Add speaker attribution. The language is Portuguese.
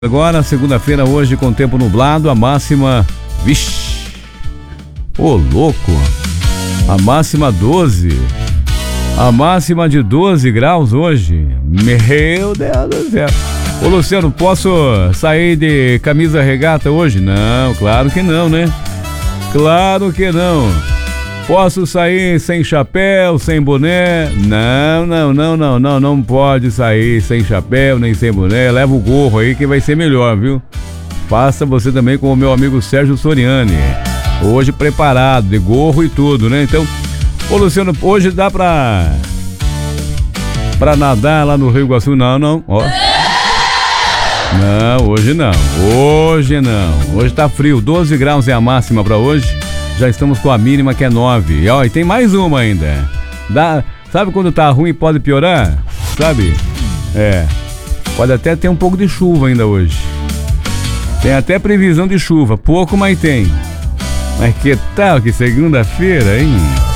Speaker 1: Agora, segunda-feira, hoje, com tempo nublado, a máxima... Vixe! Ô, louco! A máxima 12. A máxima de 12 graus hoje. Meu Deus do céu! Ô, Luciano, posso sair de camisa regata hoje? Não, claro que não, né? Claro que não. Posso sair sem chapéu, sem boné? Não pode sair sem chapéu, nem sem boné. Leva o gorro aí que vai ser melhor, viu? Faça você também com o meu amigo Sérgio Soriani. Hoje preparado, de gorro e tudo, né? Então, ô Luciano, hoje dá pra nadar lá no Rio Iguaçu? Não, ó. Não, hoje não. Hoje não. Hoje tá frio, 12 graus é a máxima pra hoje. Já estamos com a mínima que é 9. E ó, e tem mais uma ainda. Sabe quando tá ruim e pode piorar? Sabe? Pode até ter um pouco de chuva ainda hoje. Tem até previsão de chuva. Pouco, mas tem. Mas que tal que segunda-feira, hein?